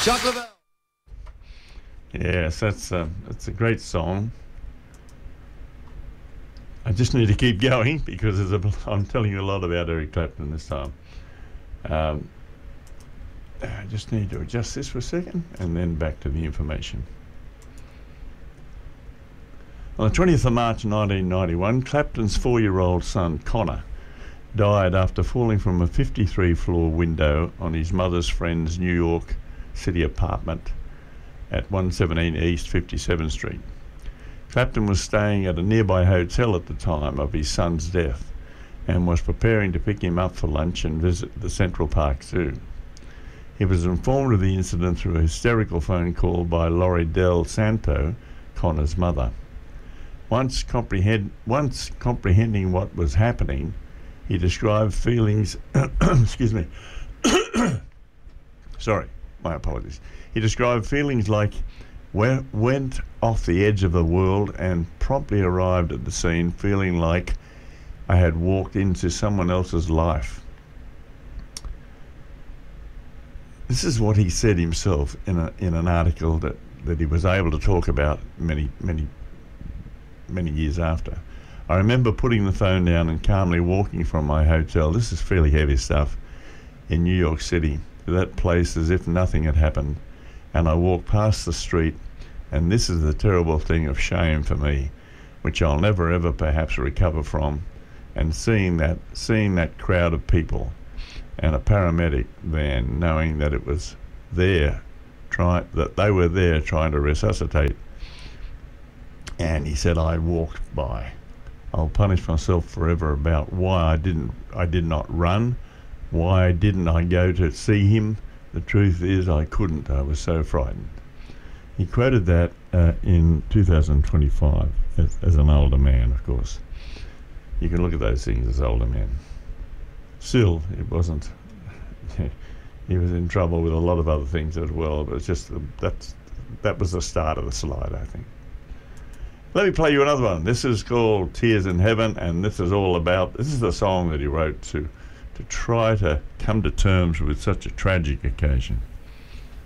Chuck Leavell. Yes, that's a great song. I just need to keep going because I'm telling you a lot about Eric Clapton this time. I just need to adjust this for a second and then back to the information. On the 20th of March 1991, Clapton's 4-year-old son, Connor, died after falling from a 53-floor window on his mother's friend's New York City apartment at 117 East 57th Street. Clapton was staying at a nearby hotel at the time of his son's death and was preparing to pick him up for lunch and visit the Central Park Zoo. He was informed of the incident through a hysterical phone call by Laurie Del Santo, Connor's mother. Once comprehending what was happening, he described feelings excuse me sorry, my apologies. He described feelings like went off the edge of the world and promptly arrived at the scene feeling like I had walked into someone else's life. This is what he said himself in an article that he was able to talk about many years after. I remember putting the phone down and calmly walking from my hotel, this is fairly heavy stuff, in New York City, to that place as if nothing had happened. And I walked past the street, and this is the terrible thing of shame for me, which I'll never ever perhaps recover from, and seeing that crowd of people and a paramedic van, knowing that it was there, that they were there trying to resuscitate. And he said, I walked by. I'll punish myself forever about why I did not run, why didn't I go to see him. The truth is I couldn't. I was so frightened. He quoted that in 2025 as an older man, of course. You can look at those things as older men. Still, it wasn't. He was in trouble with a lot of other things as well, but it's just that was the start of the slide, I think. Let me play you another one. This is called Tears in Heaven, and this is the song that he wrote to try to come to terms with such a tragic occasion.